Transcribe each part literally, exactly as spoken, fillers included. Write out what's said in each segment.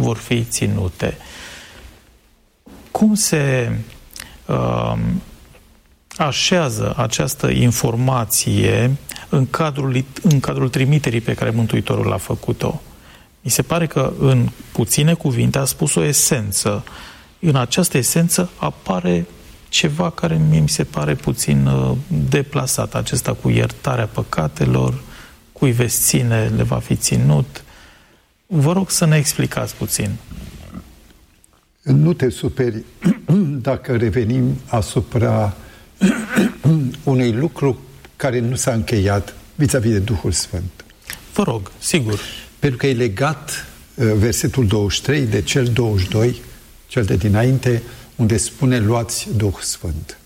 vor fi ținute. Cum se uh, așează această informație în cadrul, în cadrul trimiterii pe care Mântuitorul a făcut-o? Mi se pare că în puține cuvinte a spus o esență. În această esență apare ceva care mie mi se pare puțin uh, deplasat, acesta cu iertarea păcatelor, cui veți ține, le va fi ținut. Vă rog să ne explicați puțin. Nu te superi dacă revenim asupra unui lucru care nu s-a încheiat vis-a-vis de Duhul Sfânt. Vă rog, sigur. Pentru că e legat versetul douăzeci și trei de cel douăzeci și doi, cel de dinainte, unde spune luați Duh Sfânt.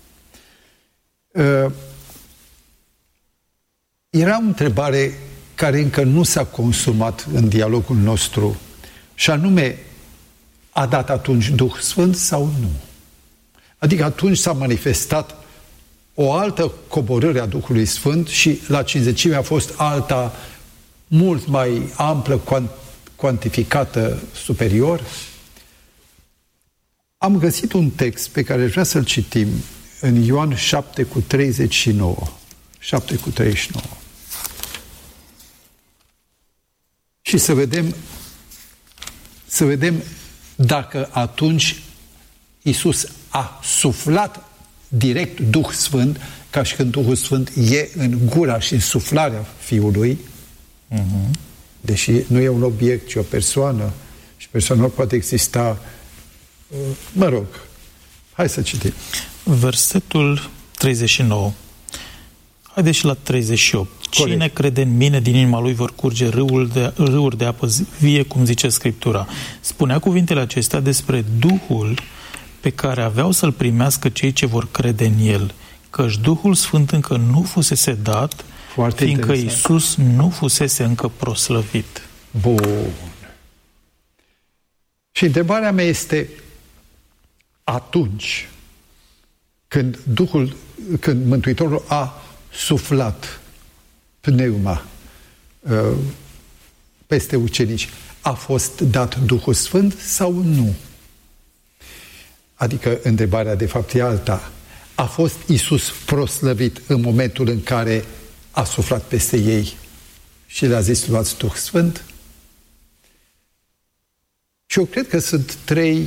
Era o întrebare care încă nu s-a consumat în dialogul nostru, și anume, a dat atunci Duh Sfânt sau nu? Adică atunci s-a manifestat o altă coborâre a Duhului Sfânt și la cinzecime a fost alta mult mai amplă, cuantificată, superior? Am găsit un text pe care vreau să-l citim în Ioan șapte cu treizeci și nouă. șapte cu treizeci și nouă. Și să vedem să vedem dacă atunci Iisus a suflat direct Duh Sfânt, ca și când Duhul Sfânt e în gura și în suflarea Fiului, uh-huh. deși nu e un obiect, ci o persoană, și persoana nu poate exista. Mă rog, hai să citim. Versetul treizeci și nouă. Haideți și la treizeci și opt. Corect. Cine crede în mine, din inima lui vor curge râul de, râuri de apă vie, cum zice Scriptura. Spunea cuvintele acestea despre Duhul pe care aveau să-l primească cei ce vor crede în el, căci Duhul Sfânt încă nu fusese dat, foarte fiindcă interesant. Iisus nu fusese încă proslăvit. Bun. Și întrebarea mea este, atunci când Duhul, când Mântuitorul a suflat pneuma uh, peste ucenici, a fost dat Duhul Sfânt sau nu? Adică întrebarea de fapt e alta. A fost Iisus proslăvit în momentul în care a suflat peste ei și le-a zis luați Duh Sfânt? Și eu cred că sunt trei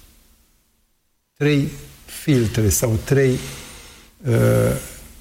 trei filtre sau trei uh,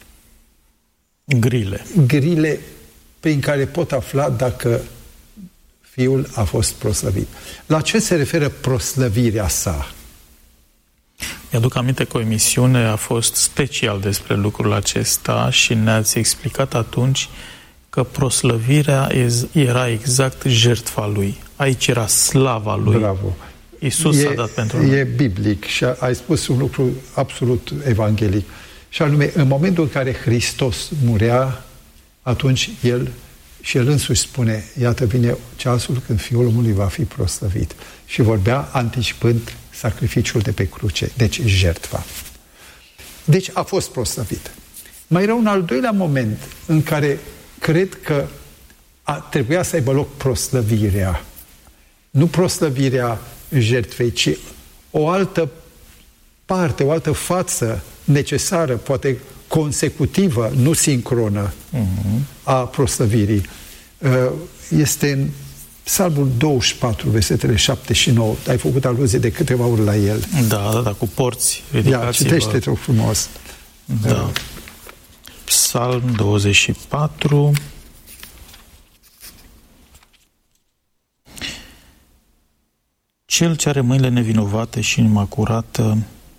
grile. grile prin care pot afla dacă Fiul a fost proslăvit. La ce se referă proslăvirea sa? Mi-aduc aminte că o emisiune a fost special despre lucrul acesta și ne-ați explicat atunci că proslăvirea era exact jertfa lui. Aici era slava lui. Bravo. Iisus s-a dat pentru noi. E biblic și ai spus un lucru absolut evanghelic. Și anume, în momentul în care Hristos murea, atunci El și El însuși spune, iată vine ceasul când Fiul omului va fi proslăvit. Și vorbea anticipând sacrificiul de pe cruce, deci jertfa. Deci a fost proslăvit. Mai era un al doilea moment în care cred că a, trebuia să aibă loc proslăvirea. Nu proslăvirea jertfei, ci o altă parte, o altă față necesară, poate consecutivă, nu sincronă, uh-huh. a proslăvirii. Este în Psalmul douăzeci și patru, versetele șapte și nouă. Ai făcut aluzie de câteva ori la el. Da, da, da, cu porți. Ridicați-vă. Ia, citește-te frumos. Da. Psalm douăzeci și patru. Cel ce are mâinile nevinovate și inima curată.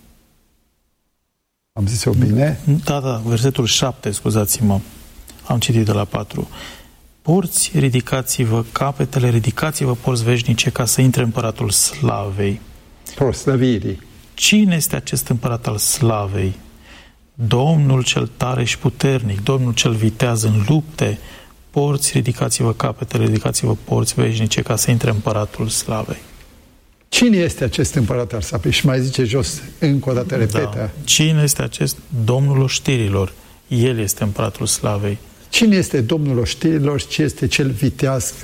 Am zis-o bine? Da, da, versetul șapte, scuzați-mă. Am citit de la patru. Porți, ridicați-vă capetele, ridicați-vă porți veșnice ca să intre împăratul slavei. Proslăvirii. Cine este acest împărat al slavei? Domnul cel tare și puternic, Domnul cel viteaz în lupte. Porți, ridicați-vă capetele, ridicați-vă porți veșnice ca să intre împăratul slavei. Cine este acest împărat al slavei? Și mai zice jos, încă o dată repetă. Da. Cine este acest Domnul oștirilor? El este împăratul slavei. Cine este Domnul oștirilor și ce este cel viteaz în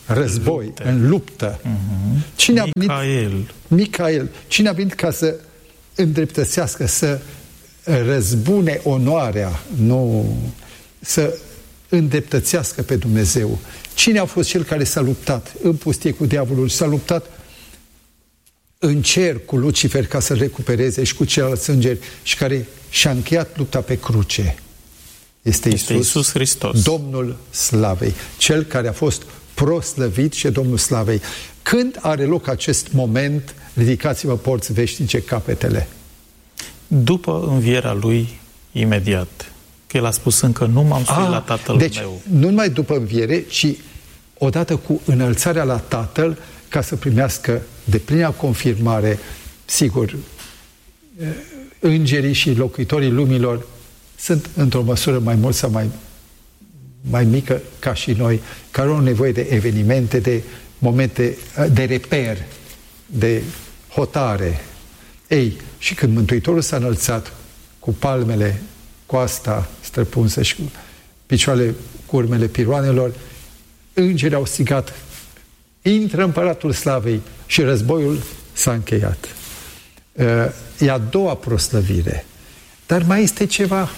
război, lupte. în luptă. Uh-huh. Cine Micael. a venit? Micael. Cine a venit ca să îndreptățească, să răzbune onoarea, nu să îndreptățească pe Dumnezeu. Cine a fost cel care s-a luptat în pustie cu diavolul, s-a luptat în cer cu Lucifer ca să-l recupereze și cu ceilalți îngeri și care și-a încheiat lupta pe cruce? Este, este Iisus, Iisus Hristos, Domnul Slavei, cel care a fost proslăvit și Domnul Slavei. Când are loc acest moment, ridicați-vă porți veșnice capetele? După învierea lui imediat. Că el a spus încă nu m-am suit la Tatăl deci, meu. Nu numai după înviere, ci odată cu înălțarea la Tatăl, ca să primească de plină confirmare, sigur, îngerii și locuitorii lumilor sunt într-o măsură mai mult sau mai, mai mică ca și noi, care au nevoie de evenimente, de momente de reper, de hotare. Ei, și când Mântuitorul s-a înălțat cu palmele, coasta străpunsă și cu picioarele, cu urmele piroanelor, îngerii au strigat: intră Împăratul Slavei, și războiul s-a încheiat. E a doua proslăvire. Dar mai este ceva.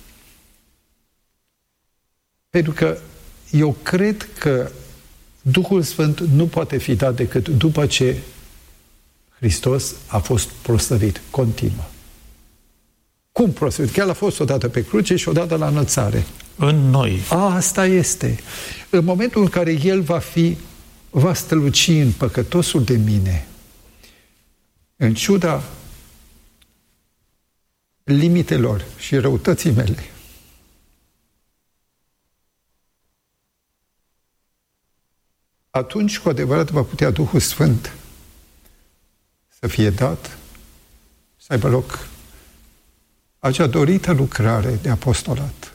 Pentru că eu cred că Duhul Sfânt nu poate fi dat decât după ce Hristos a fost proslăvit, continuă. Cum proslăvit? Chiar a fost odată pe cruce și odată la înălțare. În noi. A, asta este. În momentul în care El va fi, va străluci în păcătosul de mine, în ciuda limitelor și răutății mele, atunci cu adevărat va putea Duhul Sfânt să fie dat, să aibă loc acea dorită lucrare de apostolat.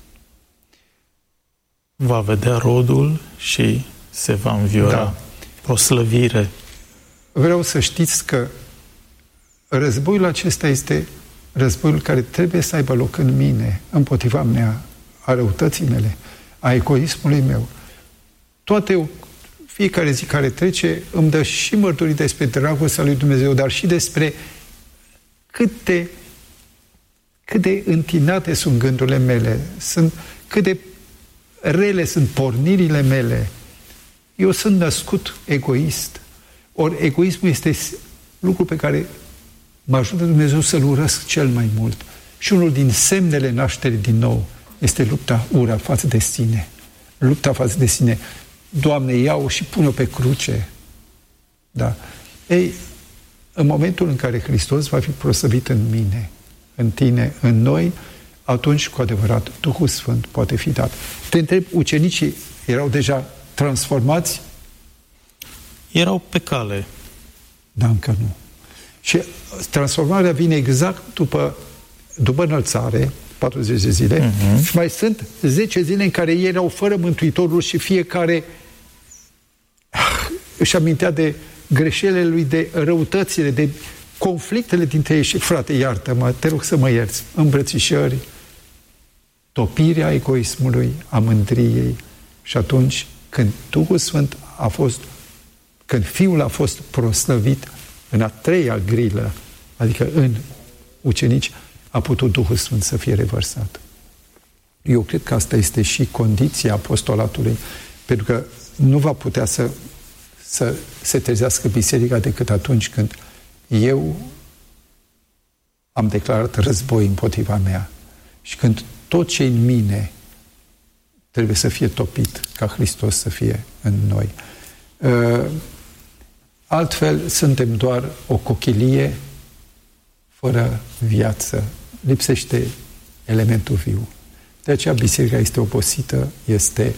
Va vedea rodul și se va înviora. Da. Proslăvire. Vreau să știți că războiul acesta este războiul care trebuie să aibă loc în mine, împotriva mea, a răutății mele, a egoismului meu. Toate, fiecare zi care trece îmi dă și mărturii despre dragostea lui Dumnezeu, dar și despre cât de, cât de întinate sunt gândurile mele, sunt, cât de rele sunt pornirile mele. Eu sunt născut egoist. Ori egoismul este lucru pe care mă ajută Dumnezeu să-L urăsc cel mai mult. Și unul din semnele nașterii din nou este lupta, ura față de sine. Lupta față de sine. Doamne, ia-o și pune-o pe cruce. Da. Ei, în momentul în care Hristos va fi proslăvit în mine, în tine, în noi, atunci, cu adevărat, Duhul Sfânt poate fi dat. Te întreb, ucenicii erau deja transformați? Erau pe cale. Da, încă nu. Și transformarea vine exact după, după înălțare, patruzeci de zile, uh-huh. și mai sunt zece zile în care ei erau fără Mântuitorul și fiecare își amintea de greșelile lui, de răutățile, de conflictele dintre ei și, frate, iartă-mă, te rog să mă ierți, îmbrățișări, topirea egoismului, a mândriei. Și atunci, când Duhul Sfânt a fost, când Fiul a fost proslăvit în a treia grilă, adică în ucenici, a putut Duhul Sfânt să fie revărsat. Eu cred că asta este și condiția apostolatului, pentru că nu va putea să, să se trezească biserica decât atunci când eu am declarat război împotriva mea și când tot ce în mine trebuie să fie topit ca Hristos să fie în noi. Altfel, suntem doar o cochilie fără viață. Lipsește elementul viu. De aceea biserica este obosită, este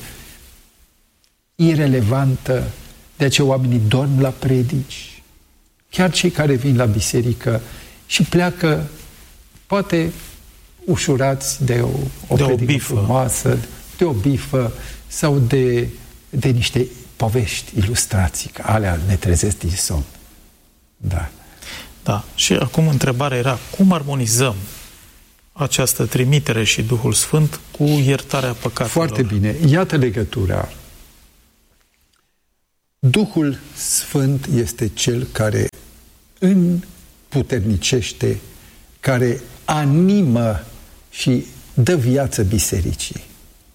irelevantă, de aceea oamenii dorm la predici. Chiar cei care vin la biserică și pleacă, poate ușurați de o, o de predică o bifă. frumoasă, de o bifă sau de, de niște povești, ilustrații, că alea ne trezesc din somn. Da. Da. Și acum întrebarea era, cum armonizăm această trimitere și Duhul Sfânt cu iertarea păcatelor? Foarte bine. Iată legătura. Duhul Sfânt este Cel care împuternicește, care animă și dă viață bisericii.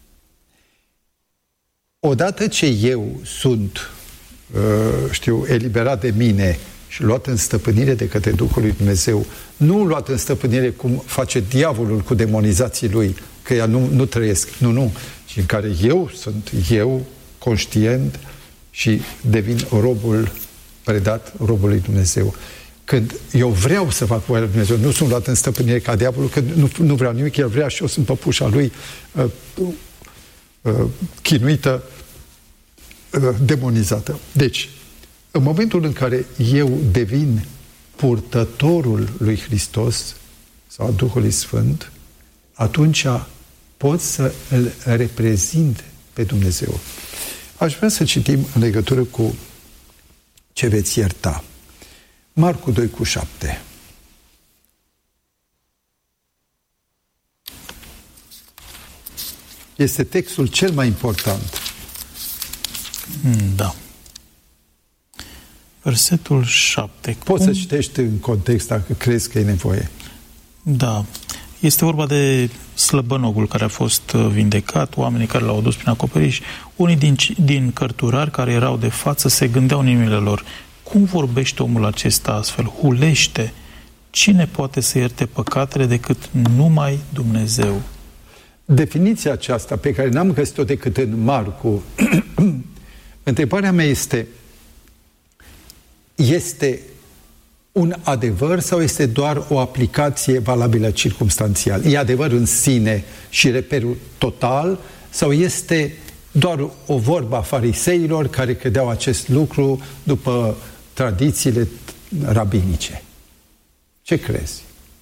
Odată ce eu sunt, știu, eliberat de mine și luat în stăpânire de către Duhul lui Dumnezeu, nu luat în stăpânire cum face diavolul cu demonizații lui, că ea nu, nu trăiesc, nu, nu, ci în care eu sunt eu, conștient, și devin robul predat robului Dumnezeu. Când eu vreau să fac voia lui Dumnezeu, nu sunt luat în stăpânire ca diavolul, că nu, nu vreau nimic, el vrea și eu sunt păpușa lui, uh, uh, chinuită, uh, demonizată. Deci, în momentul în care eu devin purtătorul lui Hristos sau a Duhului Sfânt, atunci pot să îl reprezint pe Dumnezeu. Aș vrea să citim în legătură cu ce veți ierta. Marcu doi cu șapte. Este textul cel mai important. Da. Versetul șapte. Poți Cum? să citești în context dacă crezi că e nevoie. Da. Este vorba de slăbănogul care a fost vindecat, oamenii care l-au dus prin acoperiș. Unii din, din cărturari care erau de față se gândeau în inimile lor: cum vorbește omul acesta astfel? Hulește! Cine poate să ierte păcatele decât numai Dumnezeu? Definiția aceasta, pe care n-am găsit-o decât în Marcu, întrebarea mea este: este un adevăr sau este doar o aplicație valabilă circumstanțial? E adevăr în sine și reperul total sau este doar o vorbă a fariseilor care credeau acest lucru după tradițiile rabinice? Ce crezi?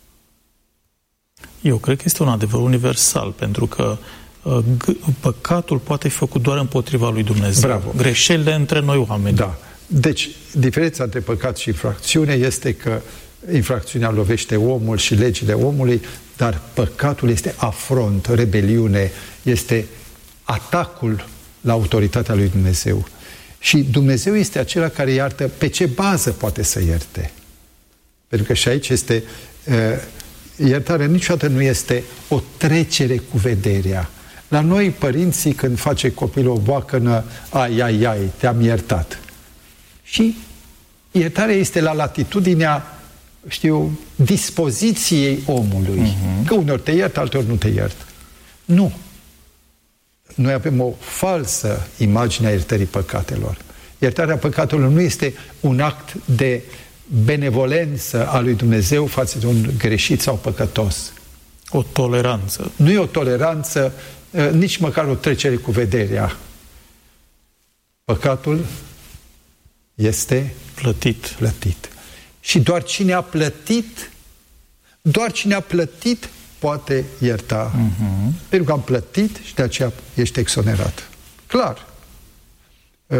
Eu cred că este un adevăr universal, pentru că uh, păcatul poate fi făcut doar împotriva lui Dumnezeu. Bravo. Greșelile între noi oameni. Da. Deci, diferența între păcat și infracțiune este că infracțiunea lovește omul și legile omului, dar păcatul este afront, rebeliune, este atacul la autoritatea lui Dumnezeu. Și Dumnezeu este acela care iartă. Pe ce bază poate să ierte? Pentru că și aici este uh, iertarea niciodată nu este o trecere cu vederea. La noi, părinții, când face copilul o boacănă, ai, ai, ai, te-am iertat. Și iertarea este la latitudinea, știu, dispoziției omului. Uh-huh. Că uneori te iert, alteori nu te iert. Nu. Noi avem o falsă imagine a iertării păcatelor. Iertarea păcatelor nu este un act de benevolență a lui Dumnezeu față de un greșit sau păcătos. O toleranță. Nu e o toleranță, nici măcar o trecere cu vederea. Păcatul este plătit. plătit. Și doar cine a plătit, doar cine a plătit poate ierta. Uh-huh. Pentru că am plătit și de aceea ești exonerat. Clar. Uh,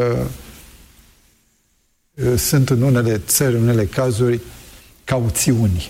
uh, sunt în unele țări, în unele cazuri, cauțiuni.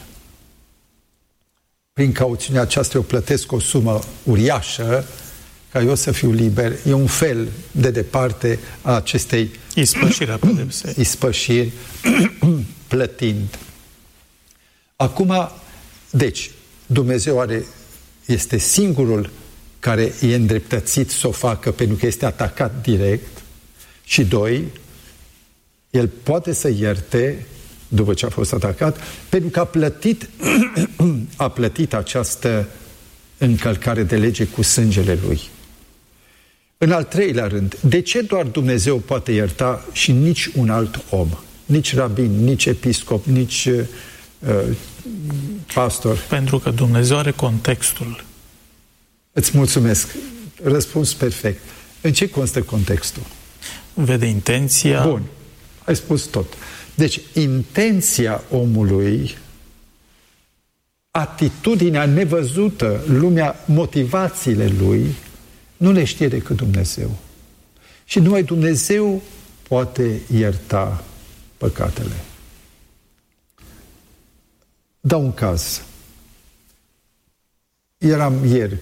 Prin cauțiunea aceasta eu plătesc o sumă uriașă ca eu să fiu liber. E un fel de departe a acestei ispășirea pedepsei. Ispășiri plătind. Acum, deci, Dumnezeu are, este singurul care e îndreptățit să o facă pentru că este atacat direct. Și doi, el poate să ierte după ce a fost atacat, pentru că a plătit a plătit această încălcare de lege cu sângele lui. În al treilea rând, de ce doar Dumnezeu poate ierta și nici un alt om? Nici rabin, nici episcop, nici uh, pastor? Pentru că Dumnezeu are contextul. Îți mulțumesc. Răspuns perfect. În ce constă contextul? Vede intenția. Bun. Ai spus tot. Deci, intenția omului, atitudinea nevăzută, lumea, motivațiile lui, nu le știe decât Dumnezeu. Și numai Dumnezeu poate ierta păcatele. Dau un caz. Eram ieri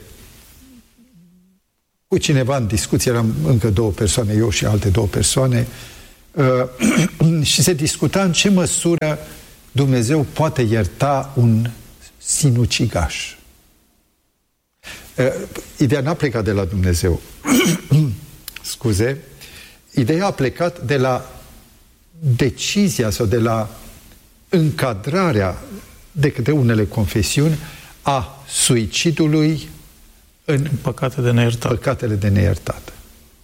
cu cineva în discuție, eram încă două persoane, eu și alte două persoane, uh, și se discuta în ce măsură Dumnezeu poate ierta un sinucigaș. Uh, ideea n-a plecat de la Dumnezeu. Scuze. Ideea a plecat de la decizia sau de la încadrarea de către unele confesiuni a suicidului în păcate de neiertat. păcatele de neiertat.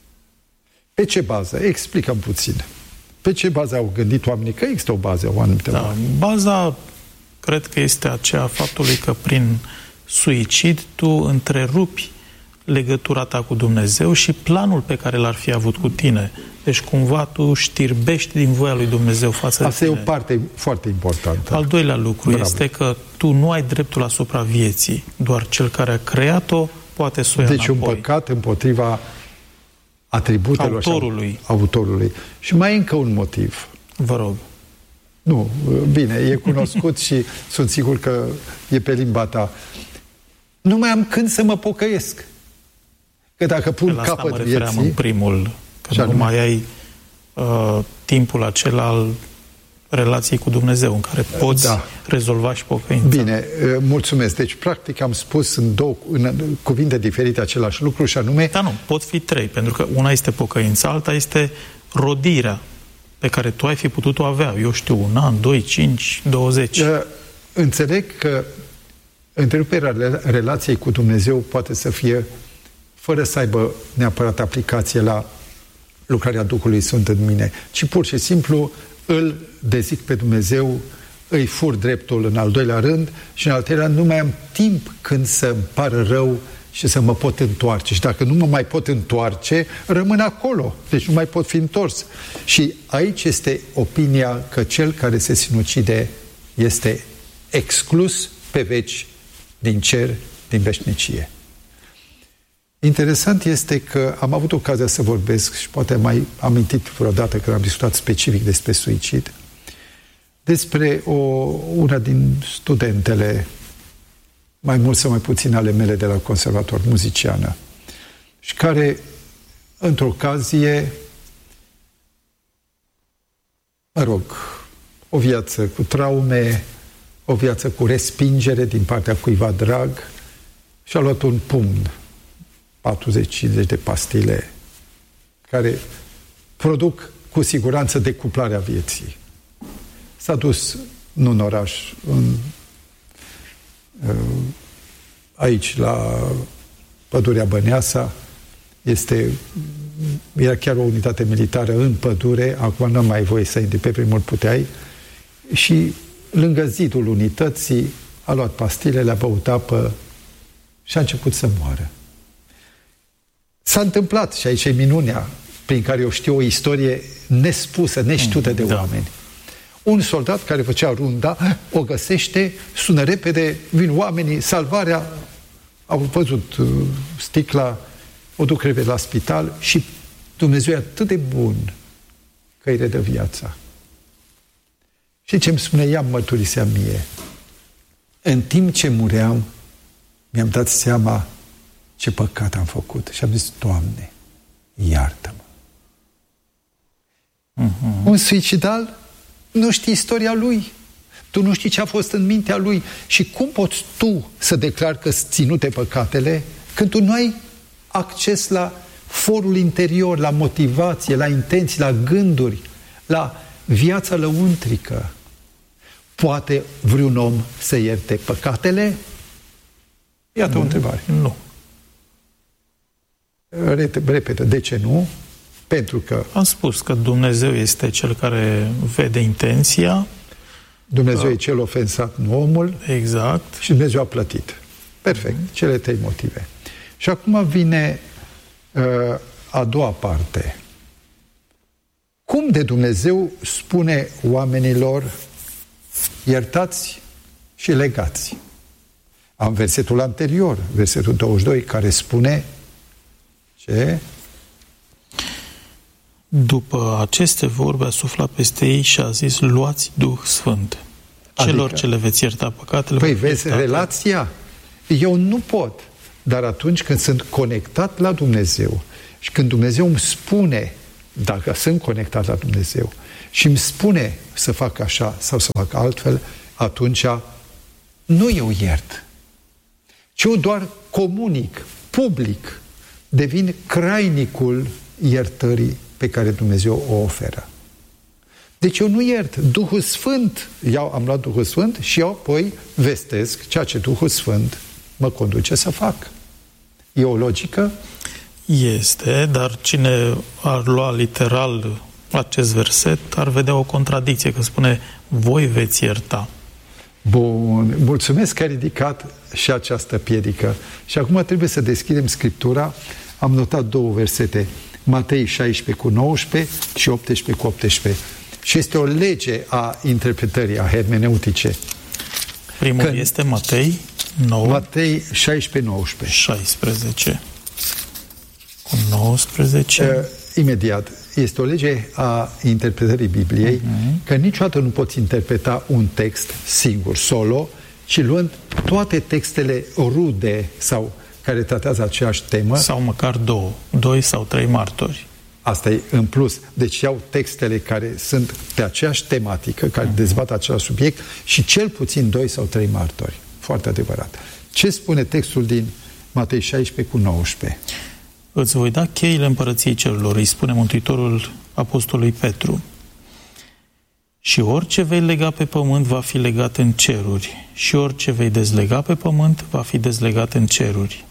Pe ce bază? Explicăm puțin. Pe ce bază au gândit oamenii? Că există o bază, o anumită da, baza cred că este aceea faptului că prin suicid tu întrerupi legătura ta cu Dumnezeu și planul pe care l-ar fi avut cu tine. Deci cumva tu știrbești din voia lui Dumnezeu față Asta de tine. Asta e o parte foarte importantă. Al doilea lucru Bravo. este că tu nu ai dreptul asupra vieții. Doar cel care a creat-o poate să o ia Deci înapoi. un păcat împotriva atributelor autorului. Și autorului. Și mai e încă un motiv. Vă rog. Nu, bine, e cunoscut și sunt sigur că e pe limba ta. Nu mai am când să mă pocăiesc. Că dacă pun la capăt asta mă vieții... în primul, că nu mai ai uh, timpul acela al relației cu Dumnezeu, în care poți da. rezolva și pocăința. Bine, mulțumesc. Deci, practic, am spus în două în cuvinte diferite același lucru și anume... Da, nu, pot fi trei, pentru că una este pocăința, alta este rodirea pe care tu ai fi putut-o avea. Eu știu, un an, doi, cinci, douăzeci. Înțeleg că întreruperea relației cu Dumnezeu poate să fie fără să aibă neapărat aplicație la lucrarea Duhului Sfânt în mine, ci pur și simplu îl dezic pe Dumnezeu, îi fur dreptul în al doilea rând și în al treilea rând nu mai am timp când să-mi pară rău și să mă pot întoarce. Și dacă nu mă mai pot întoarce, rămân acolo. Deci nu mai pot fi întors. Și aici este opinia că cel care se sinucide este exclus pe veci din cer, din veșnicie. Interesant este că am avut ocazia să vorbesc și poate am mai amintit vreodată când am discutat specific despre suicid, despre o, una din studentele, mai mult sau mai puțin ale mele de la conservator, muziciană, și care, într-o ocazie, mă rog, o viață cu traume, o viață cu respingere din partea cuiva drag, și-a luat un pumn, patruzeci cincizeci de pastile, care produc cu siguranță decuplarea vieții. S-a dus în un oraș, în, aici, la pădurea Băneasa, este, era chiar o unitate militară în pădure, acum nu mai voie să intri, pe primul puteai, și lângă zidul unității a luat pastile, le-a băut apă și a început să moară. S-a întâmplat, și aici e minunea, prin care eu știu o istorie nespusă, neștiută de da. oameni. Un soldat care făcea runda, o găsește, sună repede, vin oamenii, salvarea, au văzut uh, sticla, o duc repede la spital și Dumnezeu e atât de bun că îi redă viața. Și ce îmi spune ea, mărturisea mie? În timp ce muream, mi-am dat seama ce păcat am făcut. Și am zis, Doamne, iartă-mă. Uh-huh. Un suicidal nu știi istoria lui. Tu nu știi ce a fost în mintea lui. Și cum poți tu să declari că-ți ținute păcatele când tu nu ai acces la forul interior, la motivație, la intenții, la gânduri, la viața lăuntrică? Poate vreun om să ierte păcatele? Iată nu, o întrebare. Nu. Repetă, de ce nu? Pentru că... Am spus că Dumnezeu este cel care vede intenția. Dumnezeu uh, e cel ofensat, nu omul. Exact. Și Dumnezeu a plătit. Perfect. Uh-huh. Cele trei motive. Și acum vine uh, a doua parte. Cum de Dumnezeu spune oamenilor iertați și legați? Am versetul anterior, versetul douăzeci și doi, care spune ce? După aceste vorbe a suflat peste ei și a zis, luați Duh Sfânt. Celor adică, ce le veți ierta păcatele... Păi vezi, iertate. Relația? Eu nu pot. Dar atunci când sunt conectat la Dumnezeu și când Dumnezeu îmi spune, dacă sunt conectat la Dumnezeu și îmi spune să fac așa sau să fac altfel, atunci nu eu iert, ci eu doar comunic, public, devin crainicul iertării pe care Dumnezeu o oferă. Deci eu nu iert. Duhul Sfânt, eu am luat Duhul Sfânt și eu apoi vestesc ceea ce Duhul Sfânt mă conduce să fac. E o logică? Este, dar cine ar lua literal acest verset ar vedea o contradicție, că spune voi veți ierta. Bun, mulțumesc că ai ridicat și această piedică. Și acum trebuie să deschidem Scriptura. Am notat două versete, Matei șaisprezece cu nouăsprezece și optsprezece cu optsprezece. Și este o lege a interpretării, a hermeneutice. Primul că este Matei nouă. Matei șaisprezece nouăsprezece. șaisprezece cu nouăsprezece. Uh, imediat. Este o lege a interpretării Bibliei, uh-huh. că niciodată nu poți interpreta un text singur, solo, ci luând toate textele rude sau care tratează aceeași temă. Sau măcar două, doi sau trei martori. Asta e în plus. Deci iau textele care sunt pe aceeași tematică, care uh-huh. dezbat același subiect și cel puțin doi sau trei martori. Foarte adevărat. Ce spune textul din Matei șaisprezece cu nouăsprezece? Îți voi da cheile împărăției cerurilor, îi spune Mântuitorul apostolului Petru. Și orice vei lega pe pământ va fi legat în ceruri, și orice vei dezlega pe pământ va fi dezlegat în ceruri.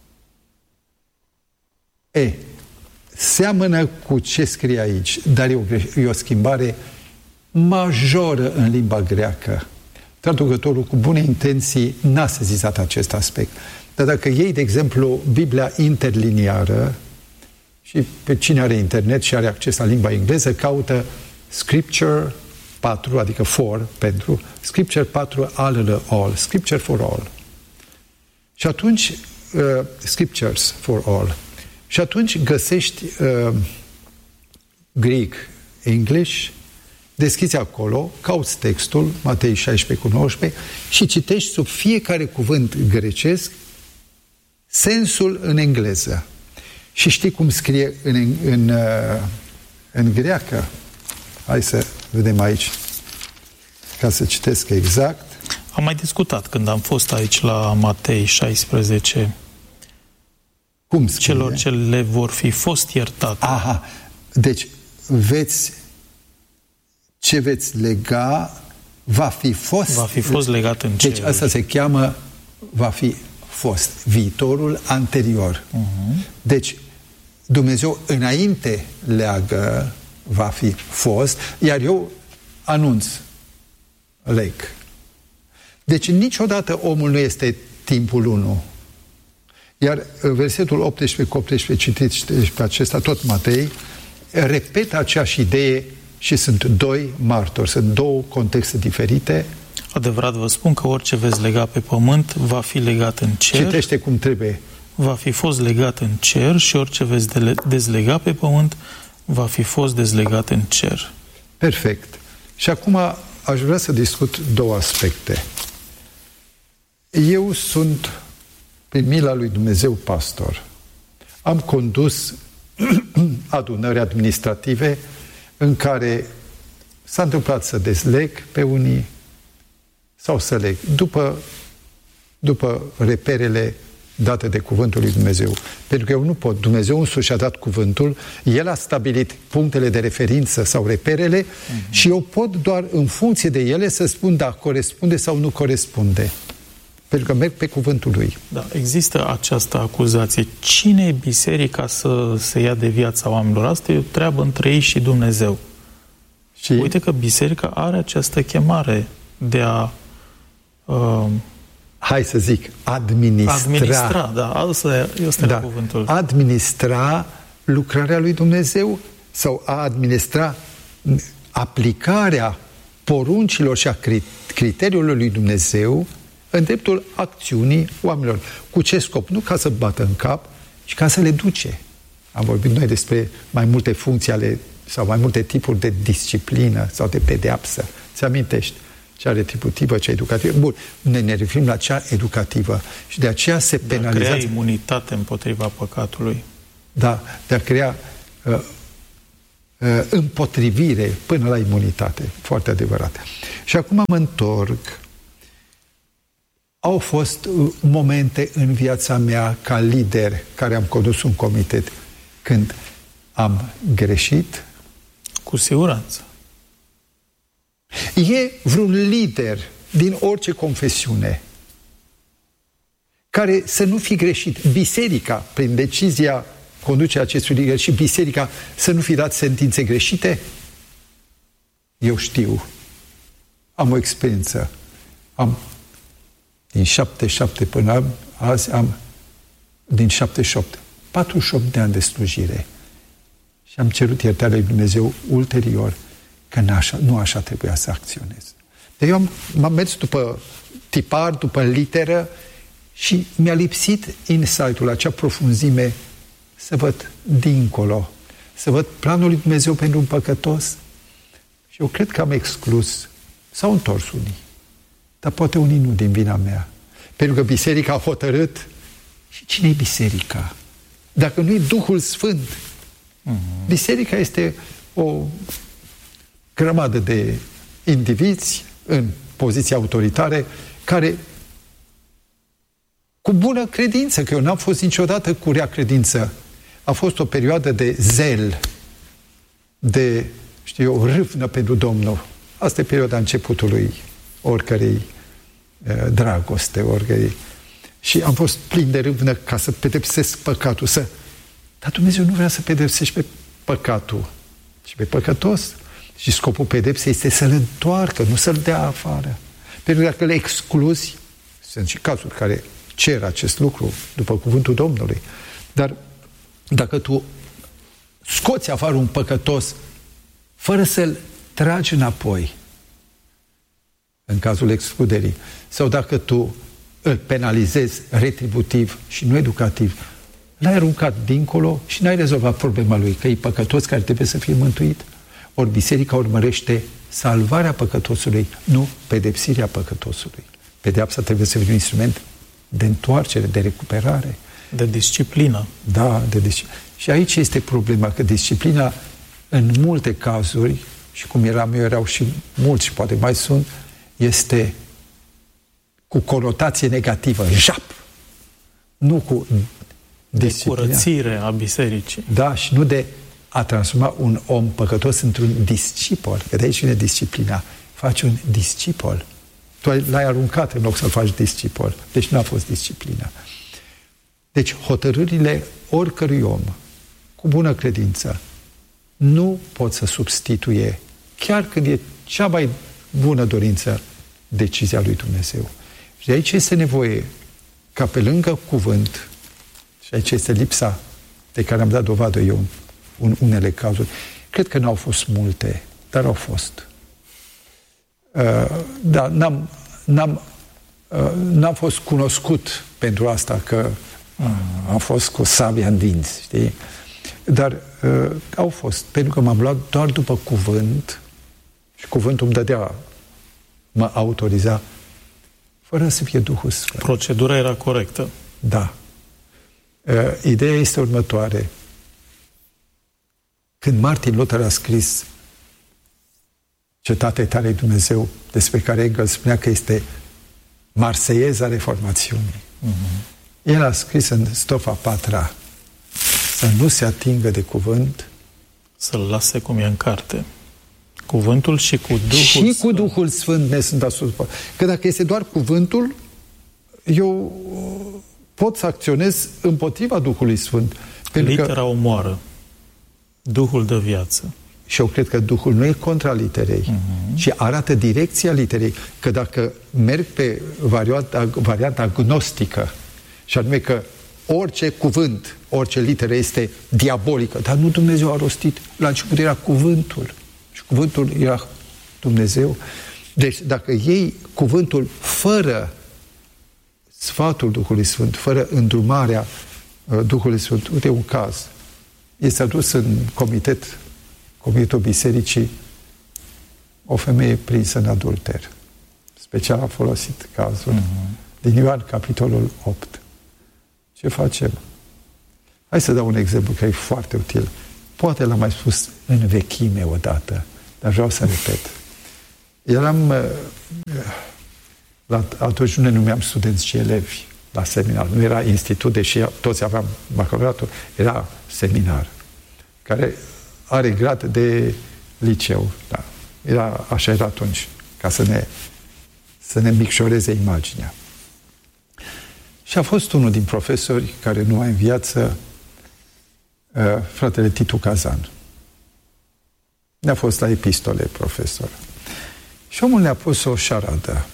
E, seamănă cu ce scrie aici, dar e o, e o schimbare majoră în limba greacă. Traducătorul cu bune intenții n-a sezizat acest aspect. Dar dacă iei, de exemplu, Biblia interliniară, și pe cine are internet și are acces la limba engleză, caută Scripture patru, adică for, pentru, Scripture patru, all, all, Scripture for all. Și atunci, uh, Scriptures for all. Și atunci găsești uh, Greek, English, deschizi acolo, cauți textul, Matei șaisprezece cu nouăsprezece, și citești sub fiecare cuvânt grecesc sensul în engleză. Și știi cum scrie în, în, în greacă? Hai să vedem aici, ca să citesc exact. Am mai discutat când am fost aici la Matei șaisprezece. Cum scrie? Celor ce le vor fi fost iertate. Aha, deci veți, ce veți lega va fi fost... Va fi fost legat în Deci ceruri. asta se cheamă va fi fost, viitorul anterior. Uh-huh. Deci Dumnezeu înainte leagă va fi fost, iar eu anunț, leg. Deci niciodată omul nu este timpul unu. Iar versetul optsprezece cu optsprezece citit și pe acesta, tot Matei, repetă aceeași idee și sunt doi martori, sunt două contexte diferite. Adevărat vă spun că orice veți lega pe pământ va fi legat în cer. Citește cum trebuie. Va fi fost legat în cer și orice veți dezlega pe pământ va fi fost dezlegat în cer. Perfect. Și acum aș vrea să discut două aspecte. Eu sunt, prin mila lui Dumnezeu, pastor. Am condus adunări administrative în care s-a întâmplat să dezleg pe unii sau să leg după, după reperele date de cuvântul lui Dumnezeu. Pentru că eu nu pot. Dumnezeu însuși a dat cuvântul, El a stabilit punctele de referință sau reperele uh-huh. și eu pot doar în funcție de ele să spun da, corespunde sau nu corespunde. Pentru că merg pe cuvântul lui. Da, există această acuzație. Cine e biserica să se ia de viața oamenilor? Asta e o treabă între ei și Dumnezeu. Și uite că biserica are această chemare de a uh, hai să zic, administra. Administra, da, asta este da, cuvântul. Administra lucrarea lui Dumnezeu sau a administra aplicarea poruncilor și a criteriilor lui Dumnezeu în dreptul acțiunii oamenilor. Cu ce scop? Nu ca să bată în cap, ci ca să le duce. Am vorbit noi despre mai multe funcții ale, sau mai multe tipuri de disciplină sau de pedeapsă. Ți amintești? Cea retributivă, cea educativă. Bun, ne, ne referim la cea educativă. Și de aceea se de penalizează... De a crea imunitate împotriva păcatului. Da, de a crea uh, împotrivire până la imunitate. Foarte adevărat. Și acum mă întorc. Au fost momente în viața mea ca lider care am condus un comitet când am greșit? Cu siguranță. E vreun lider din orice confesiune care să nu fi greșit? Biserica, prin decizia conducerea acestui lider și biserica, să nu fi dat sentințe greșite? Eu știu. Am o experiență. Am din șaptezeci și șapte până azi am din șaptezeci și opt, patruzeci și opt de ani de slujire. Și am cerut iertarea lui Dumnezeu ulterior că n-așa, nu așa trebuia să acționez. Deci eu am, m-am mers după tipar, după literă și mi-a lipsit insight-ul, acea profunzime să văd dincolo, să văd planul lui Dumnezeu pentru un păcătos. Și eu cred că am exclus, s-au întors unii, dar poate unii nu din vina mea. Pentru că biserica a hotărât. Și cine e biserica? Dacă nu e Duhul Sfânt. Uh-huh. Biserica este o grămadă de indivizi în poziții autoritare care cu bună credință, că eu n-am fost niciodată cu rea credință. A fost o perioadă de zel, de, știu eu, râvnă pentru Domnul. Asta e perioada începutului oricărei uh, dragoste, oricărei. Și am fost plin de râvnă ca să pedepsesc păcatul. Să... Dar Dumnezeu nu vrea să pedepsești pe păcatul, ci pe păcătos. Și scopul pedepsei este să-l întoarcă, nu să-l dea afară. Pentru că dacă le excluzi, sunt și cazuri care cer acest lucru după cuvântul Domnului. Dar dacă tu scoți afară un păcătos fără să-l tragi înapoi, în cazul excluderii, sau dacă tu îl penalizezi retributiv și nu educativ, l-ai aruncat dincolo și n-ai rezolvat problema lui, că e păcătos care trebuie să fie mântuit. Ori biserica urmărește salvarea păcătosului, nu pedepsirea păcătosului. Pedeapsa trebuie să fie un instrument de întoarcere, de recuperare. De disciplină. Da, de disciplină. Și aici este problema, că disciplina, în multe cazuri, și cum eram eu, erau și mulți, și poate mai sunt, este cu conotație negativă, jap. Nu cu disciplina. De curățire a bisericii. Da, și nu de a transforma un om păcătos într-un discipol. Că de aici vine disciplina. Faci un discipol. Tu l-ai aruncat în loc să-l faci discipol. Deci nu a fost disciplina. Deci hotărârile oricărui om cu bună credință nu pot să substituie, chiar când e cea mai bună dorință, decizia lui Dumnezeu. Și de aici este nevoie ca pe lângă cuvânt, și aici este lipsa de care am dat dovadă eu în unele cazuri. Cred că n-au fost multe, dar au fost. Uh, da, n-am, n-am, uh, n-am fost cunoscut pentru asta, că uh, am fost cu sabia în dinți, știi? Dar uh, au fost, pentru că m-am luat doar după cuvânt și cuvântul îmi dădea, mă autoriza, fără să fie Duhul Sfânt. Procedura era corectă. Da. Uh, ideea este următoare. Când Martin Luther a scris Cetatea tale Dumnezeu, despre care Engels spunea că este marseieza reformațiunii, uh-huh. el a scris în strofa a patra să nu se atingă de cuvânt, să-l lase cum e în carte. Cuvântul și cu Duhul și Sfânt. cu Duhul Sfânt ne sunt asupra. Că dacă este doar cuvântul, eu pot să acționez împotriva Duhului Sfânt. Litera că... omoară. Duhul dă viață. Și eu cred că Duhul nu e contra literei, uh-huh. ci arată direcția literei. Că dacă merg pe varianta, varianta agnostică, și anume că orice cuvânt, orice literă este diabolică, dar nu Dumnezeu a rostit. La început era cuvântul. Și cuvântul era Dumnezeu. Deci dacă iei cuvântul fără sfatul Duhului Sfânt, fără îndrumarea uh, Duhului Sfânt, uite un caz. Este adus în comitet, comitetul bisericii, o femeie prinsă în adulter. Special a folosit cazul uh-huh. din Ioan, capitolul opt. Ce facem? Hai să dau un exemplu, că e foarte util. Poate l-am mai spus în vechime odată, dar vreau să repet. Eram, la, atunci nu ne numeam studenți, ci elevi la seminar. Nu era institut, deși toți aveam bacalaureatul, era seminar, care are grad de liceu. Da. Era, așa era atunci, ca să ne, să ne micșoreze imaginea. Și a fost unul din profesori care nu mai în viață, uh, fratele Titu Cazan. Ne-a fost la epistole profesor. Și omul ne-a pus o șaradă.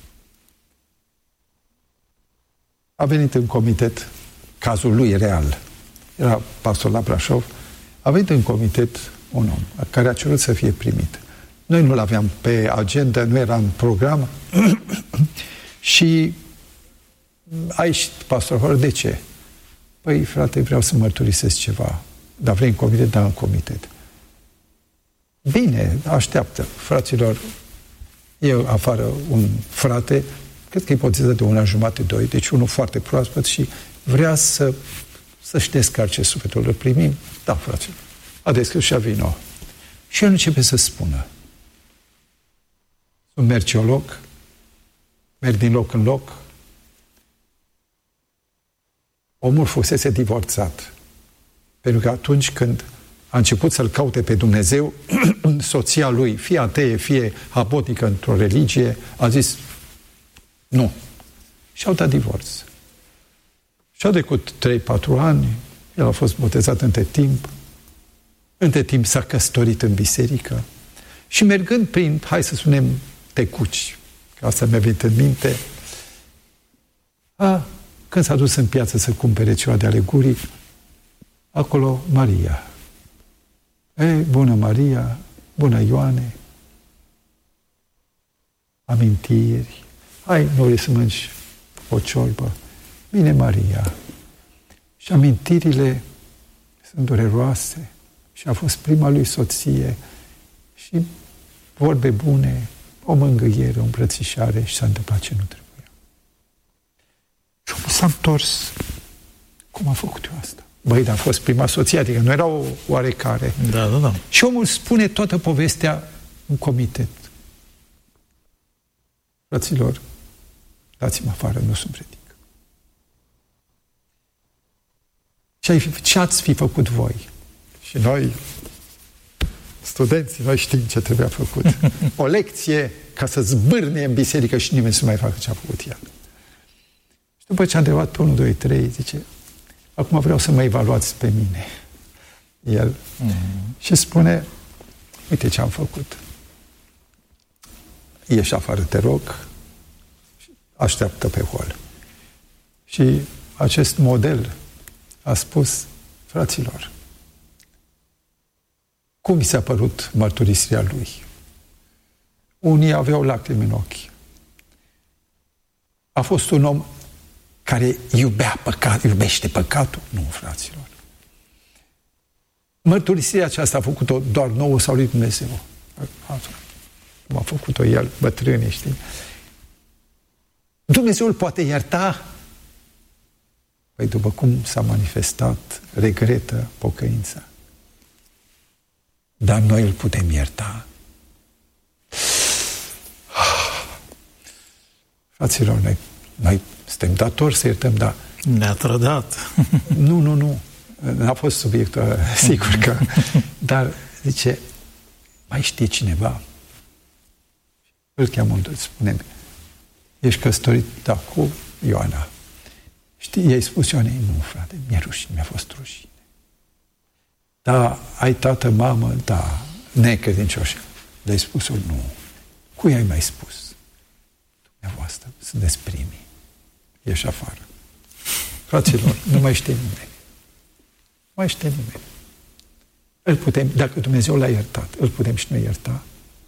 A venit în comitet, cazul lui real, era pastor la Brașov, a venit în comitet un om care a cerut să fie primit. Noi nu l-aveam pe agenda, nu era în program și a ieșit pastorul, de ce? Păi, frate, vreau să mărturisesc ceva, dar vrei în comitet? Da, în comitet. Bine, așteaptă, fraților, e afară un frate, cred că e ipoteză de una jumate, doi, deci unul foarte proaspăt și vrea să să-și descarce sufletul. Îl primim? Da, frate. A deschis și a vino. Și el începe să spună. Sunt merciolog, merg din loc în loc. Omul fusese divorțat. Pentru că atunci când a început să-L caute pe Dumnezeu, soția lui, fie atee, fie apotică într-o religie, a zis nu. Și au dat divorț. Și-au trecut trei patru ani, el a fost botezat între timp, între timp s-a căsătorit în biserică și mergând prin, hai să spunem, Tecuci, că asta mi-a venit în minte, a, când s-a dus în piață să cumpere ceva de alegurii, acolo Maria. Ei, bună Maria, bună Ioane, amintiri, hai, nu vrei să mânci o ciorbă? Bine, Maria. Și amintirile sunt dureroase și a fost prima lui soție și vorbe bune, o mângâiere, o îmbrățișare și s-a întâmplat ce nu trebuia. Și omul s-a întors. Cum a făcut eu asta? Băi, dar a fost prima soție, adică nu era o oarecare. Da, da, da. Și omul spune toată povestea în comitet. Fraților, dați-mă afară, nu sunt predic. Ce ați fi făcut voi? Și noi, studenții, noi știm ce trebuia făcut. O lecție ca să zbârne în biserică și nimeni să mai facă ce a făcut el. Și după ce a întrebat pe unu, doi, trei, zice, acum vreau să mă evaluați pe mine. El. Mm-hmm. Și spune, uite ce am făcut. Ieși afară, te rog, așteaptă pe hol. Și acest model a spus, fraților, cum mi s-a părut mărturisirea lui? Unii aveau lacrimi în ochi. A fost un om care iubea păcat, iubește păcatul? Nu, fraților. Mărturisirea aceasta a făcut-o doar nouă sau lui Dumnezeu? Cum a făcut-o el, bătrâni, știi? Dumnezeu îl poate ierta? Păi după cum s-a manifestat, regretă pocăința. Dar noi îl putem ierta. Fraților, noi, noi suntem datori să iertăm, dar... Ne-a trădat. Nu, nu, nu. N-a fost subiectul, sigur că... Dar, zice, mai știe cineva? Îl cheamă, spune-mi, ești căsătorit? Da, cu Ioana. Știi, i-ai spus Ioanei? Nu, frate, mi-e rușine, mi-a fost rușine. Da, ai tată, mamă? Da, necredincioși. Le-ai spus-o? Nu. Cui ai mai spus? Dumneavoastră, sunteți primii. Ieși afară. Fraților, nu mai știe nimeni. Nu mai știe nimeni. Îl putem, dacă Dumnezeu l-a iertat, îl putem și noi ierta?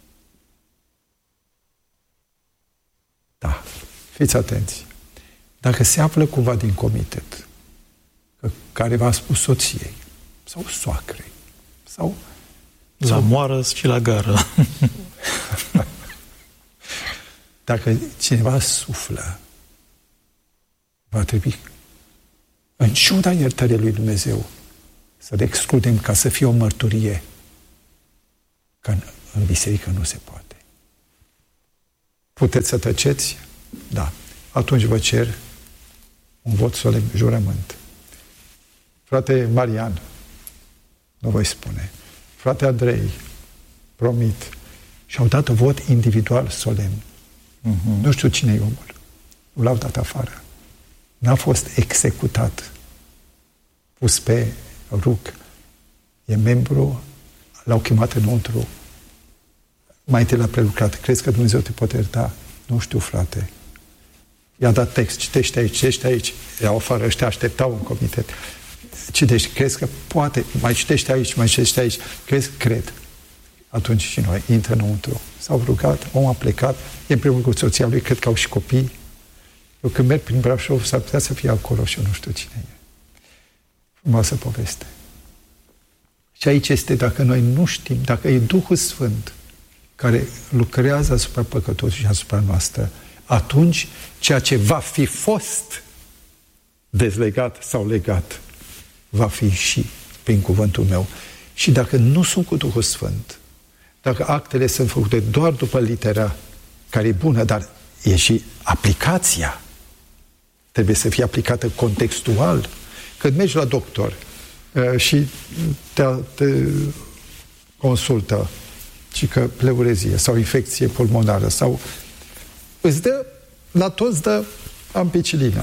Da. Fiți atenți. Dacă se află cumva din comitet, care v-a spus soției, sau soacrei, sau... La sau... moară și la gară. Dacă cineva suflă, va trebui, în ciuda iertării lui Dumnezeu, să-l excludem ca să fie o mărturie, că în, în biserică nu se poate. Puteți să tăceți? Da. Atunci vă cer un vot solemn, jurământ. Frate Marian, nu voi spune. Frate Andrei, promit. Și-au dat un vot individual solemn. Uh-huh. Nu știu cine e omul. L-au dat afară. N-a fost executat. Pus pe ruc. E membru, l-au chemat înăuntru. Mai întâi l-a prelucrat. Crezi că Dumnezeu te poate ierta? Nu știu, frate. I-a dat text. Citește aici, citește aici. I-au afară. Ăștia așteptau în comitet. Citește. Crezi că poate? Mai citește aici, mai citește aici. Crezi? Cred. Atunci și noi. Intră înăuntru. S-au rugat. Omul a plecat. E împreună cu soția lui. Cred că au și copii. Eu când merg prin Brașov, s-ar putea să fie acolo și eu nu știu cine e. Frumoasă poveste. Și aici este, dacă noi nu știm, dacă e Duhul Sfânt care lucrează asupra păcătosului și asupra noastră, atunci ceea ce va fi fost dezlegat sau legat va fi și prin cuvântul meu. Și dacă nu sunt cu Duhul Sfânt, dacă actele sunt făcute doar după litera, care e bună, dar e și aplicația, trebuie să fie aplicată contextual. Când mergi la doctor uh, și te, te consultă și că pleurezie sau infecție pulmonară sau îți dă, la toți dă ampicilina.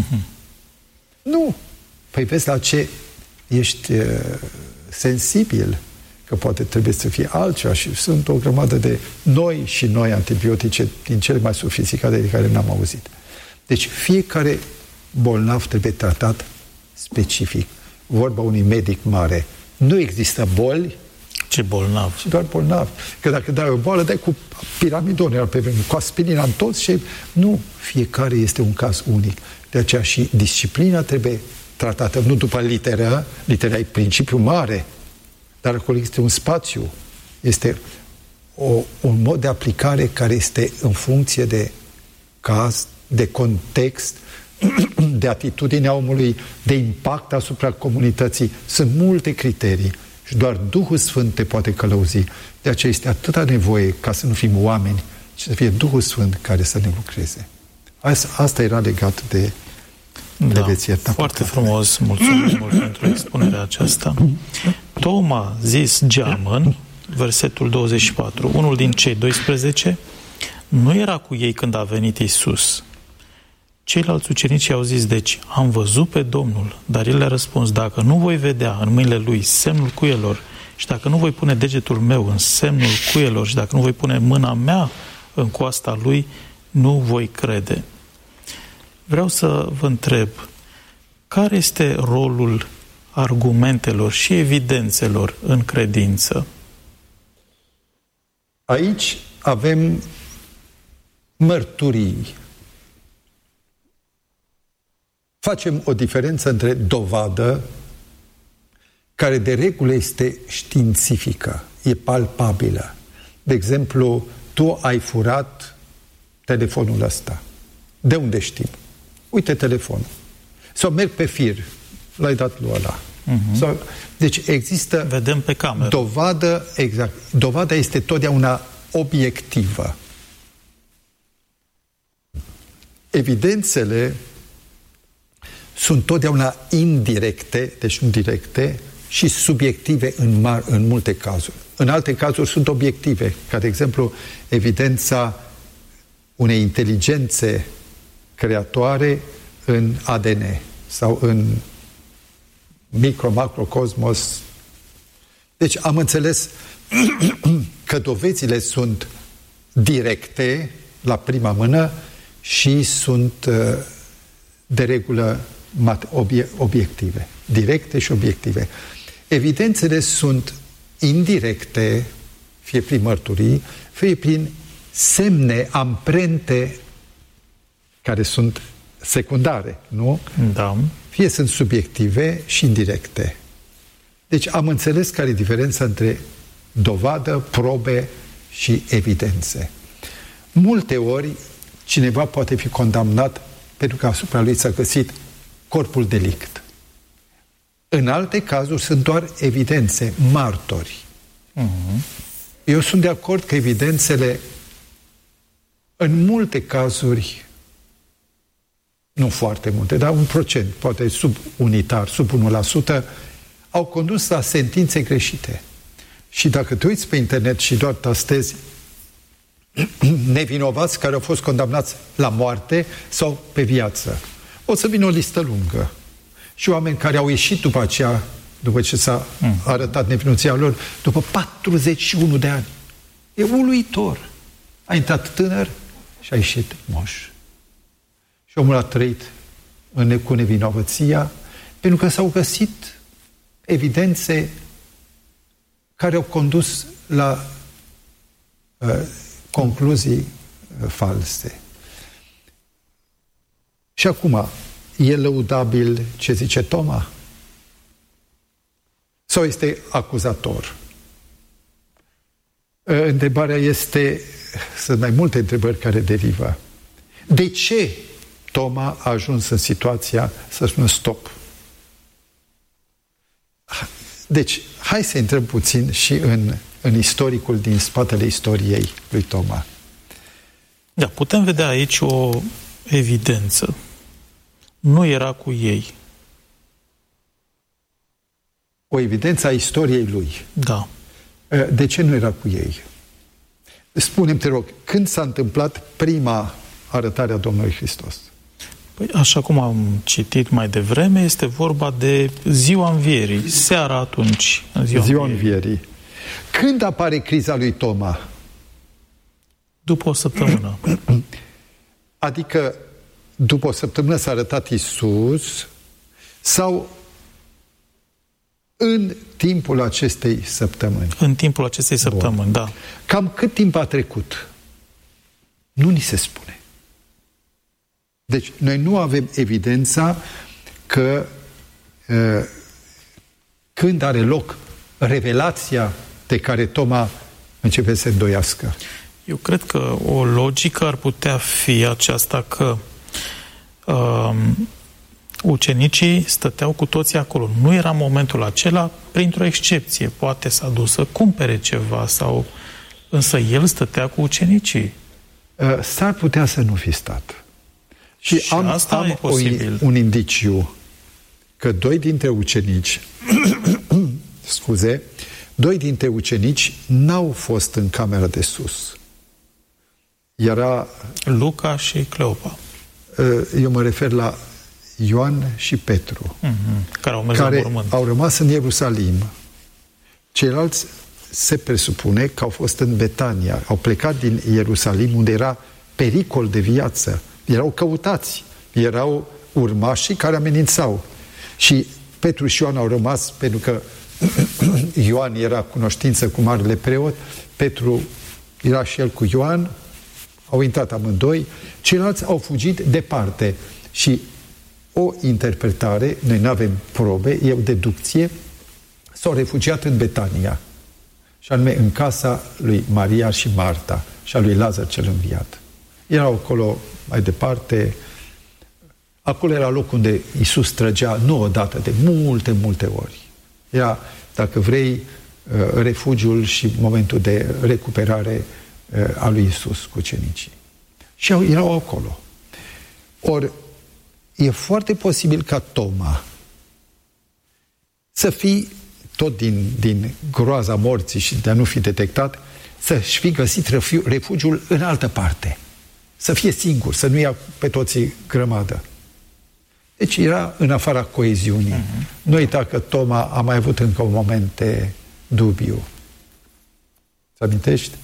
Nu. Păi vezi la ce ești uh, sensibil, că poate trebuie să fie altceva și sunt o grămadă de noi și noi antibiotice din cele mai sofisticate de care n-am auzit. Deci fiecare bolnav trebuie tratat specific. Vorba unui medic mare. Nu există boli, ce bolnav. ci doar bolnav. Că dacă dai o boală, dai cu piramidon, pe vreme, cu aspirina în toți și... Nu. Fiecare este un caz unic. De aceea și disciplina trebuie tratată nu după litera, litera e principiul mare, dar acolo este un spațiu. Este o, un mod de aplicare care este în funcție de caz, de context, de atitudinea omului, de impact asupra comunității. Sunt multe criterii și doar Duhul Sfânt te poate călăuzi. De aceea este atâta nevoie ca să nu fim oameni, ci să fie Duhul Sfânt care să ne lucreze. Asta era legat de, de da, veți ierta foarte păcatele. frumos, mulțumim mult pentru expunerea aceasta. Toma zis geamăn, versetul douăzeci și patru, unul din cei doisprezece, nu era cu ei când a venit Iisus. Ceilalți ucenici au zis, deci, am văzut pe Domnul, dar el le-a răspuns, dacă nu voi vedea în mâinile lui semnul cuielor și dacă nu voi pune degetul meu în semnul cuielor și dacă nu voi pune mâna mea în coasta lui, nu voi crede. Vreau să vă întreb, care este rolul argumentelor și evidențelor în credință? Aici avem mărturii. Facem o diferență între dovadă, care de regulă este științifică, e palpabilă. De exemplu, tu ai furat telefonul ăsta. De unde știm? Uite telefonul. Sau merg pe fir, l-ai dat lui ăla. Uh-huh. Sau, deci există... Vedem pe cameră. Dovadă, exact. Dovada este totdeauna obiectivă. Evidențele sunt totdeauna indirecte, deci nu directe, și subiective în, mar, în multe cazuri. În alte cazuri sunt obiective, ca de exemplu evidența unei inteligențe creatoare în A D N sau în micro-macrocosmos. Deci am înțeles că dovezile sunt directe la prima mână și sunt de regulă obiective. Directe și obiective. Evidențele sunt indirecte, fie prin mărturii, fie prin semne, amprente care sunt secundare, nu? Da. Fie sunt subiective și indirecte. Deci am înțeles care e diferența între dovadă, probe și evidențe. Multe ori cineva poate fi condamnat pentru că asupra lui s-a găsit corpul delict. În alte cazuri sunt doar evidențe, martori. Uh-huh. Eu sunt de acord că evidențele, în multe cazuri, nu foarte multe, dar un procent, poate sub unitar, sub unu la sută, au condus la sentințe greșite. Și dacă te uiți pe internet și doar tastezi nevinovați care au fost condamnați la moarte sau pe viață, o să vină o listă lungă. Și oameni care au ieșit după aceea, după ce s-a mm. arătat nevinovăția lor, după patruzeci și unu de ani. E uluitor. A intrat tânăr și a ieșit moș. Și omul a trăit în, cu nevinovăția, pentru că s-au găsit evidențe care au condus la uh, concluzii uh, false. Și acum, e lăudabil ce zice Toma? Sau este acuzator? Uh, întrebarea este, sunt mai multe întrebări care derivă. De ce Toma a ajuns în situația să spună stop? Deci, hai să intrăm puțin și în, în istoricul din spatele istoriei lui Toma. Da, putem vedea aici o evidență. Nu era cu ei. O evidență a istoriei lui. Da. De ce nu era cu ei? Spune-mi, te rog, când s-a întâmplat prima arătare a Domnului Hristos? Păi, așa cum am citit mai devreme, este vorba de ziua învierii, seara atunci. Ziua, ziua învierii. Când apare criza lui Toma? După o săptămână. Adică după o săptămână s-a arătat Iisus sau în timpul acestei săptămâni? În timpul acestei săptămâni, Bun. da. Cam cât timp a trecut? Nu ni se spune. Deci, noi nu avem evidența că uh, când are loc revelația de care Toma începe să se îndoiască. Eu cred că o logică ar putea fi aceasta că uh, ucenicii stăteau cu toții acolo. Nu era momentul acela, printr-o excepție. Poate s-a dus să cumpere ceva sau... Însă el stătea cu ucenicii. Uh, s-ar putea să nu fi stat. Și, și am, asta am e posibil. un indiciu că doi dintre ucenici scuze, doi dintre ucenici n-au fost în camera de sus. Era Luca și Cleopa. Eu mă refer la Ioan și Petru, mm-hmm. care, au, mers care la mormânt. au rămas în Ierusalim. Ceilalți se presupune că au fost în Betania, au plecat din Ierusalim unde era pericol de viață. Erau căutați, erau urmașii care amenințau. Și Petru și Ioan au rămas pentru că Ioan era cunoștință cu marele preot, Petru era și el cu Ioan, au intrat amândoi, ceilalți au fugit departe. Și o interpretare, noi nu avem probe, e o deducție, s-au refugiat în Betania, și anume în casa lui Maria și Marta și a lui Lazar cel înviat. Erau acolo mai departe, acolo era locul unde Iisus trăgea, nu odată, de multe, multe ori. Era, dacă vrei, refugiul și momentul de recuperare a lui Iisus cu ucenicii. Și erau acolo. Ori, e foarte posibil ca Toma să fii, tot din, din groaza morții și de a nu fi detectat, să-și fi găsit refugiul în altă parte. Să fie singur, să nu ia pe toții grămadă. Deci era în afara coeziunii. Uh-huh. Nu uita că Toma a mai avut încă un moment de dubiu. Ți amintești?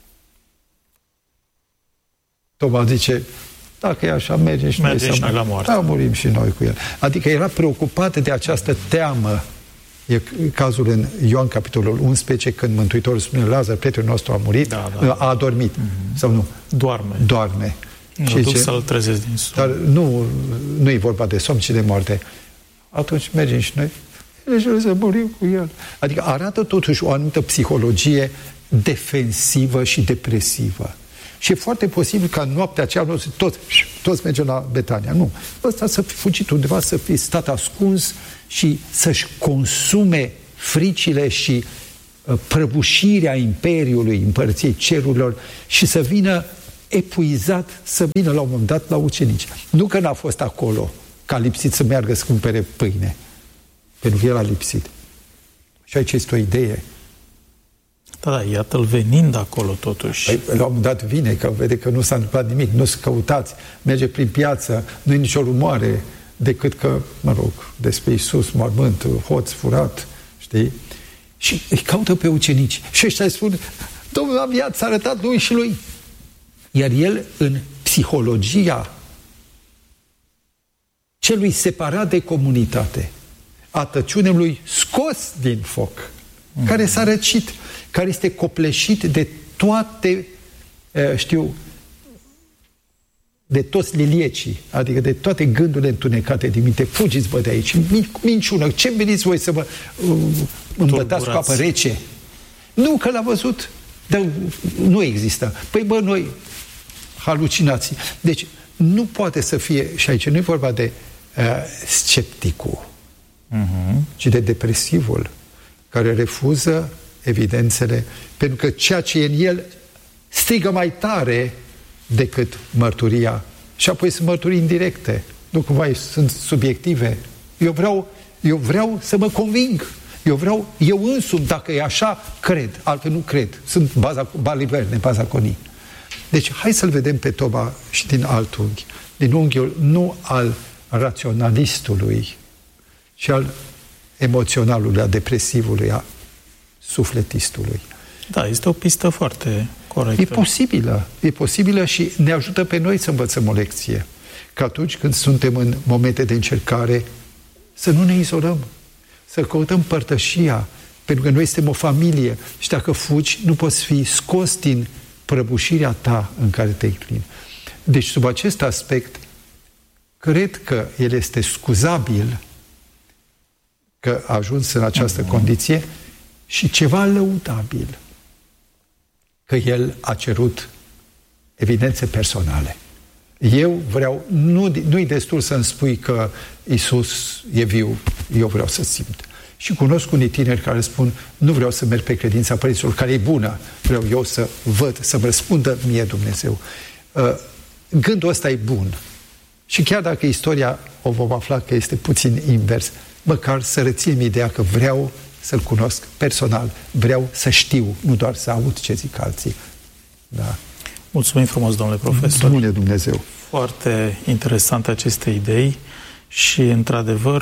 Toma zice, dacă e așa, mergem și merge noi și să noi la moarte. Da, murim și noi cu el. Adică era preocupat de această teamă. E cazul în Ioan, capitolul unsprezece, când Mântuitorul spune, Lazar, prietenul nostru a murit, da, da. a adormit. Uh-huh. Sau nu? Doarme. Doarme. Mă duc să-l trezesc din somn. Dar nu, nu e vorba de somn, ci de moarte. Atunci mergem și noi, și să murim cu el. Adică arată totuși o anumită psihologie defensivă și depresivă. Și e foarte posibil ca în noaptea aceea toți toți mergem la Betania. Nu. Ăsta să fi fugit undeva, să fi stat ascuns și să-și consume fricile și uh, prăbușirea Imperiului, împărăției cerurilor și să vină epuizat, să vină la un moment dat la ucenici. Nu că n-a fost acolo, că a lipsit să meargă să cumpere pâine. Pentru că el a lipsit. Și aici este o idee. Da, da, iată-l venind acolo totuși. Păi, la un moment dat vine, că vede că nu s-a întâmplat nimic, nu se căutați, merge prin piață, nu e nicio rumoare, decât că, mă rog, despre Iisus, mormânt, hoț furat, știi? Și îi caută pe ucenici. Și ăștia îi spun, Domnul a viat, s-a arătat lui și lui. Iar el, în psihologia celui separat de comunitate, a tăciunului scos din foc, mm-hmm. care s-a răcit, care este copleșit de toate, știu, de toți liliecii, adică de toate gândurile întunecate din minte. Fugiți, bă, de aici, minciună, ce veniți voi să mă uh, îmbătați cu apă rece? Nu, că l-a văzut, dar nu există. Păi, bă, noi, halucinații. Deci, nu poate să fie, și aici nu e vorba de uh, scepticul, uh-huh. ci de depresivul, care refuză evidențele, pentru că ceea ce e în el strigă mai tare decât mărturia. Și apoi sunt mărturii indirecte, nu cumva sunt subiective. Eu vreau, eu vreau să mă conving. Eu vreau, eu însumi, dacă e așa, cred. Altfel nu cred. Sunt baza, baliverne, baza conii. Deci, hai să-l vedem pe Toma și din alt unghi. Din unghiul nu al raționalistului, ci al emoționalului, a depresivului, a sufletistului. Da, este o pistă foarte corectă. E posibilă, e posibilă și ne ajută pe noi să învățăm o lecție. Că atunci când suntem în momente de încercare, să nu ne izolăm, să căutăm părtășia, pentru că noi suntem o familie și dacă fugi, nu poți fi scos din prăbușirea ta în care te înclini. Deci, sub acest aspect, cred că el este scuzabil că a ajuns în această uh-huh. condiție și ceva lăudabil că el a cerut evidențe personale. Eu vreau, nu, nu-i destul să-mi spui că Iisus e viu, eu vreau să simt. Și cunosc unii tineri care spun, nu vreau să merg pe credința părinților, care e bună, vreau eu să văd, să-mi răspundă mie Dumnezeu. Gândul ăsta e bun. Și chiar dacă istoria o vom afla că este puțin invers, măcar să reținem ideea că vreau să-L cunosc personal, vreau să știu, nu doar să aud ce zic alții. Da. Mulțumim frumos, domnule profesor. Bune Dumnezeu. Foarte interesante aceste idei și, într-adevăr,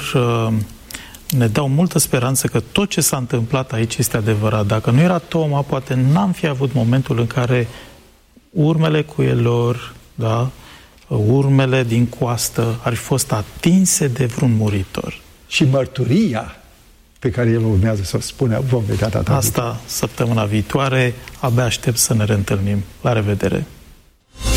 ne dau multă speranță că tot ce s-a întâmplat aici este adevărat. Dacă nu era Toma, poate n-am fi avut momentul în care urmele cuielor, da, urmele din coastă ar fi fost atinse de vreun muritor. Și mărturia pe care el urmează să o spune, vom vedea data Asta viitoare. Săptămâna viitoare, abia aștept să ne reîntâlnim. La revedere!